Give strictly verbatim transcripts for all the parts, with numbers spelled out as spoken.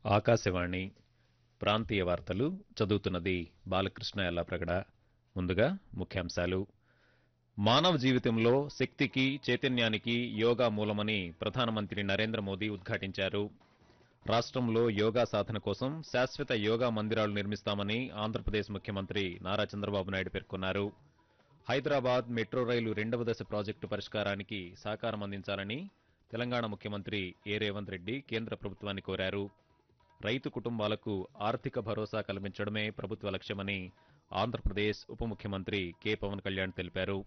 ఆకాశవాణి ప్రాంతీయ వార్తలు చదువుతున్నది బాలకృష్ణ ఎల్లాప్రగడ. ముందుగా ముఖ్యాంశాలు. మానవ జీవితంలో శక్తికి, చైతన్యానికి యోగా మూలమని ప్రధానమంత్రి నరేంద్ర మోదీ ఉద్ఘాటించారు. రాష్ట్రంలో యోగా సాధన కోసం శాశ్వత యోగా మందిరాలు నిర్మిస్తామని ఆంధ్రప్రదేశ్ ముఖ్యమంత్రి నారా చంద్రబాబు నాయుడు పేర్కొన్నారు. హైదరాబాద్ మెట్రో రైలు రెండవ దశ ప్రాజెక్టు పరిష్కారానికి సహకారం అందించాలని తెలంగాణ ముఖ్యమంత్రి ఏ రేవంత్ రెడ్డి కేంద్ర ప్రభుత్వాన్ని కోరారు. రైతు కుటుంబాలకు ఆర్థిక భరోసా కల్పించడమే ప్రభుత్వ లక్ష్యమని ఆంధ్రప్రదేశ్ ఉప ముఖ్యమంత్రి కె పవన్ కళ్యాణ్ తెలిపారు.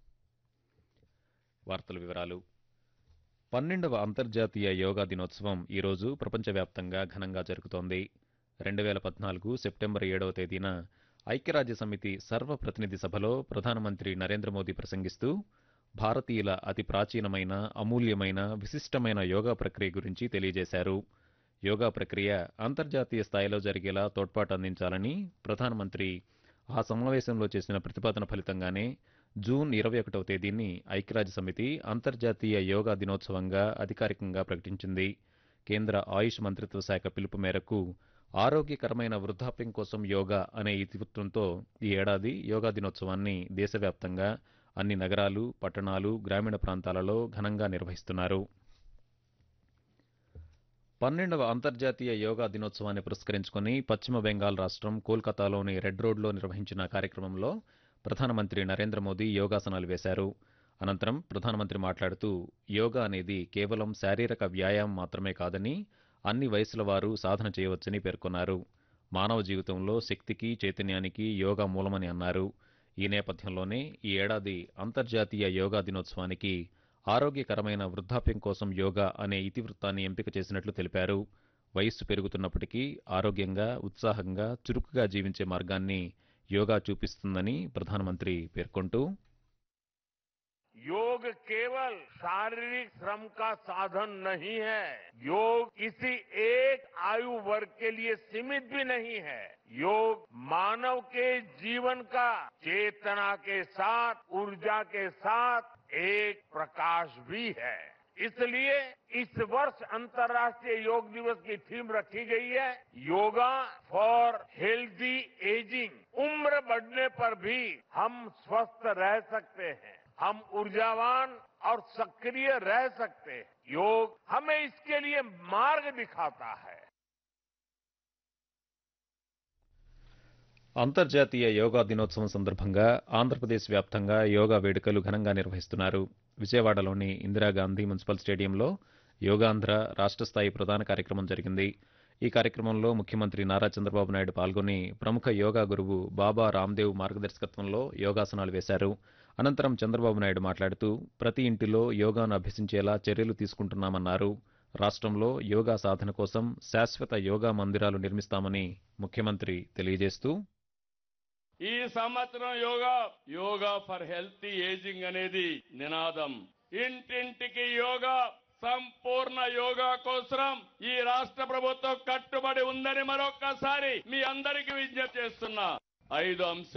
వార్తల వివరాలు. పన్నెండవ అంతర్జాతీయ యోగా దినోత్సవం ఈరోజు ప్రపంచవ్యాప్తంగా ఘనంగా జరుగుతోంది. రెండు వేల పద్నాలుగు సెప్టెంబర్ ఏడవ తేదీన ఐక్యరాజ్య సమితి సర్వప్రతినిధి సభలో ప్రధానమంత్రి నరేంద్ర మోదీ ప్రసంగిస్తూ భారతీయుల అతి ప్రాచీనమైన, అమూల్యమైన, విశిష్టమైన యోగా ప్రక్రియ గురించి తెలియజేశారు. యోగా ప్రక్రియ అంతర్జాతీయ స్థాయిలో జరిగేలా తోడ్పాటు అందించాలని ప్రధానమంత్రి ఆ సమావేశంలో చేసిన ప్రతిపాదన ఫలితంగానే జూన్ ఇరవై ఒకటవ తేదీని ఐక్యరాజ్య సమితి అంతర్జాతీయ యోగా దినోత్సవంగా అధికారికంగా ప్రకటించింది. కేంద్ర ఆయుష్ మంత్రిత్వ శాఖ పిలుపు మేరకు ఆరోగ్యకరమైన వృద్ధాప్యం కోసం యోగా అనే ఇతివృత్తంతో ఈ ఏడాది యోగా దినోత్సవాన్ని దేశవ్యాప్తంగా అన్ని నగరాలు, పట్టణాలు, గ్రామీణ ప్రాంతాలలో ఘనంగా నిర్వహిస్తున్నారు. పన్నెండవ అంతర్జాతీయ యోగా దినోత్సవాన్ని పురస్కరించుకుని పశ్చిమ బెంగాల్ రాష్ట్రం కోల్కతాలోని రెడ్ రోడ్లో నిర్వహించిన కార్యక్రమంలో ప్రధానమంత్రి నరేంద్ర మోదీ యోగాసనాలు వేశారు. అనంతరం ప్రధానమంత్రి మాట్లాడుతూ యోగా అనేది కేవలం శారీరక వ్యాయామం మాత్రమే కాదని అన్ని వయసుల వారు సాధన చేయవచ్చని పేర్కొన్నారు. మానవ జీవితంలో శక్తికి, చైతన్యానికి యోగా మూలమని అన్నారు. ఈ నేపథ్యంలోనే ఈ ఏడాది అంతర్జాతీయ యోగా దినోత్సవానికి ఆరోగ్యకరమైన వృద్ధాప్యం కోసం యోగా అనే ఇతివృత్తాన్ని ఎంపిక చేసినట్లు తెలిపారు. వయస్సు పెరుగుతున్నప్పటికీ ఆరోగ్యంగా, ఉత్సాహంగా, చురుకుగా జీవించే మార్గాన్ని యోగా చూపిస్తుందని ప్రధానమంత్రి పేర్కొంటూ योग केवल शारीरिक श्रम का साधन नहीं है, योग किसी एक आयु वर्ग के लिए सीमित भी नहीं है। योग मानव के जीवन का चेतना के साथ, ऊर्जा के साथ एक प्रकाश भी है। इसलिए इस वर्ष अंतर्राष्ट्रीय योग दिवस की थीम रखी गई है योगा फॉर हेल्दी एजिंग। उम्र बढ़ने पर भी हम स्वस्थ रह सकते हैं, हम ऊर्जावान और सक्रिय रह सकते हैं। योग हमें इसके लिए मार्ग दिखाता है। అంతర్జాతీయ యోగా దినోత్సవం సందర్భంగా ఆంధ్రప్రదేశ్ వ్యాప్తంగా యోగా వేడుకలు ఘనంగా నిర్వహిస్తున్నారు. విజయవాడలోని ఇందిరాగాంధీ మున్సిపల్ స్టేడియంలో యోగాంధ్ర రాష్ట్ర స్థాయి ప్రధాన కార్యక్రమం జరిగింది. ఈ కార్యక్రమంలో ముఖ్యమంత్రి నారా చంద్రబాబు నాయుడు పాల్గొని ప్రముఖ యోగా గురువు బాబా రామ్దేవ్ మార్గదర్శకత్వంలో యోగాసనాలు వేశారు. అనంతరం చంద్రబాబు నాయుడు మాట్లాడుతూ ప్రతి ఇంటిలో యోగాను అభ్యసించేలా చర్యలు తీసుకుంటున్నామన్నారు. రాష్ట్రంలో యోగా సాధన కోసం శాశ్వత యోగా మందిరాలు నిర్మిస్తామని ముఖ్యమంత్రి తెలియజేస్తూ ఈ సంవత్సరం yoga yoga for healthy ageing అనేది నినాదం. ఇంటింటికి యోగా, సంపూర్ణ యోగా కోసం ఈ రాష్ట్ర ప్రభుత్వం కట్టుబడి ఉందని మరొక్కసారి మీ అందరికీ విజ్ఞప్తి చేస్తున్నా. ఐదు అంశాలు